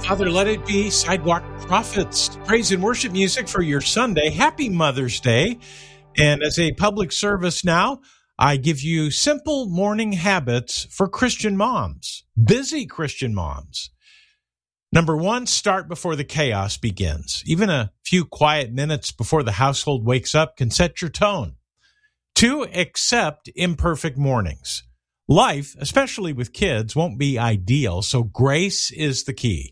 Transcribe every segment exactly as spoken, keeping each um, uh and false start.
Father, let it be Sidewalk Prophets, praise and worship music for your Sunday. Happy Mother's Day. And as a public service now, I give you simple morning habits for Christian moms, busy Christian moms. Number one, start before the chaos begins. Even a few quiet minutes before the household wakes up can set your tone. Two, accept imperfect mornings. Life, especially with kids, won't be ideal, so grace is the key.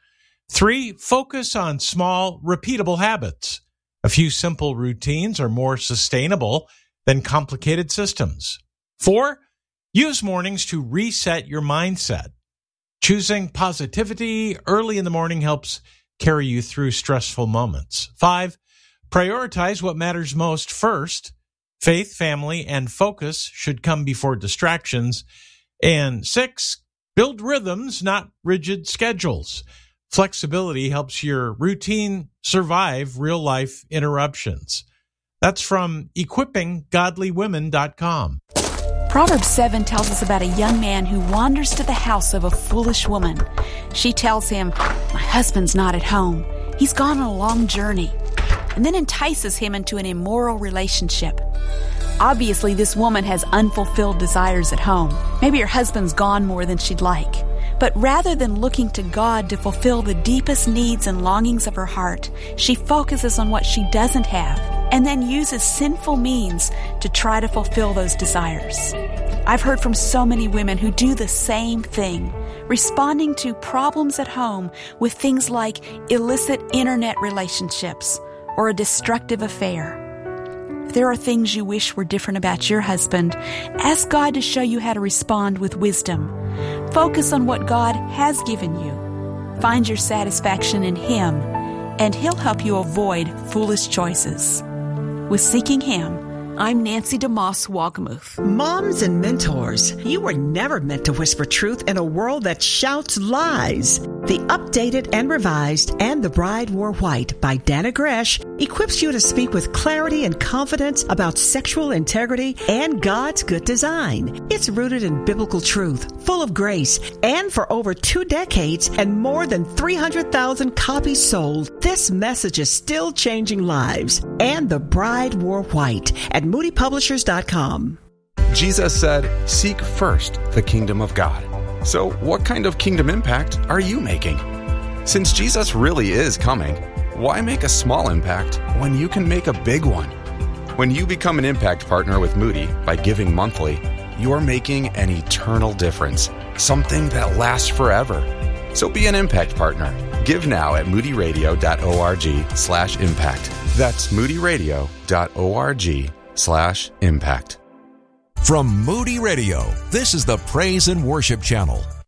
Three, focus on small, repeatable habits. A few simple routines are more sustainable than complicated systems. Four, use mornings to reset your mindset. Choosing positivity early in the morning helps carry you through stressful moments. Five, prioritize what matters most first. Faith, family, and focus should come before distractions. And six, build rhythms, not rigid schedules. Flexibility helps your routine survive real-life interruptions. That's from equipping godly women dot com. Proverbs seven tells us about a young man who wanders to the house of a foolish woman. She tells him, "My husband's not at home. He's gone on a long journey," and then entices him into an immoral relationship. Obviously, this woman has unfulfilled desires at home. Maybe her husband's gone more than she'd like. But rather than looking to God to fulfill the deepest needs and longings of her heart, she focuses on what she doesn't have and then uses sinful means to try to fulfill those desires. I've heard from so many women who do the same thing, responding to problems at home with things like illicit internet relationships or a destructive affair. If there are things you wish were different about your husband, ask God to show you how to respond with wisdom. Focus on what God has given you. Find your satisfaction in Him, and He'll help you avoid foolish choices. With Seeking Him, I'm Nancy DeMoss Walgamuth. Moms and mentors, you were never meant to whisper truth in a world that shouts lies. The Updated and Revised and The Bride Wore White by Dannah Gresh equips you to speak with clarity and confidence about sexual integrity and God's good design. It's rooted in biblical truth, full of grace, and for over two decades and more than three hundred thousand copies sold, this message is still changing lives. And The Bride Wore White at moody publishers dot com. Jesus said, "Seek first the kingdom of God." So what kind of kingdom impact are you making? Since Jesus really is coming, why make a small impact when you can make a big one? When you become an impact partner with Moody by giving monthly, you're making an eternal difference, something that lasts forever. So be an impact partner. Give now at moody radio dot org slash impact. That's moody radio dot org slash impact. From Moody Radio, this is the Praise and Worship Channel.